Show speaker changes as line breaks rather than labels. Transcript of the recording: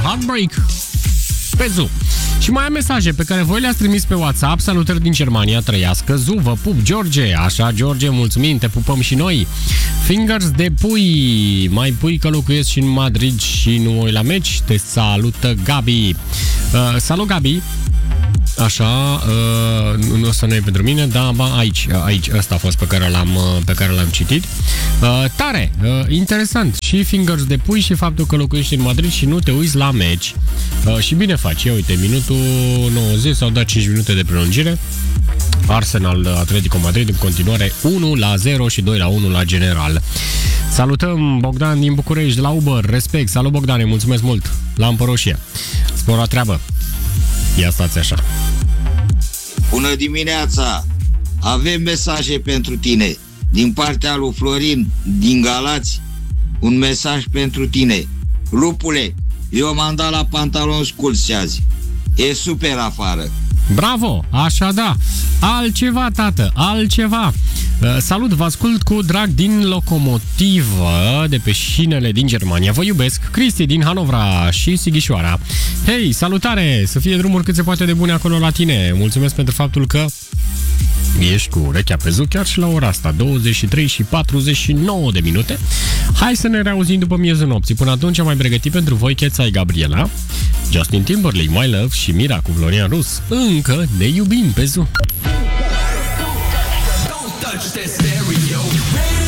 Heartbreak pe Zoo. Și mai am mesaje pe care voi le-ați trimis pe WhatsApp. Salutări din Germania, trăiască Zoo, vă pup, George. Așa, George, mulțumim, te pupăm și noi. Fingers de pui. Mai pui că locuiesc și în Madrid și nu uit la meci. Te salută Gabi. Salut, Gabi. Așa, nu o să nu e pentru mine, dar aici, ăsta a fost pe care l-am citit. Tare, interesant. Și fingers de pui și faptul că locuiești în Madrid și nu te uiți la meci. Și bine faci. Ia uite, minutul 90 s-au dat 5 minute de prelungire. Arsenal Atletico Madrid în continuare 1-0 și 2-1 la general. Salutăm Bogdan din București de la Uber, respect. Salut Bogdane, mulțumesc mult. La Împăroșie. Spor la treabă. Ia stați așa.
Bună dimineața! Avem mesaje pentru tine. Din partea lui Florin din Galați, un mesaj pentru tine. Lupule, eu m-am dat la pantaloni scurți azi. E super afară.
Bravo, așa da. Altceva, tată, altceva. Salut, vă ascult cu drag din locomotivă de pe șinele din Germania. Vă iubesc, Cristi din Hanovra și Sighișoara. Hei, salutare, să fie drumuri cât se poate de bune acolo la tine. Mulțumesc pentru faptul că ești cu urechea pe Zoo chiar și la ora asta, 23 și 49 de minute. Hai să ne reauzim după miezul nopții. Până atunci am mai pregătit pentru voi Chețai Gabriela, Justin Timberlake, My Love și Mira cu Florian Rus. Încă ne iubim pe Zoo.
Don't touch that stereo.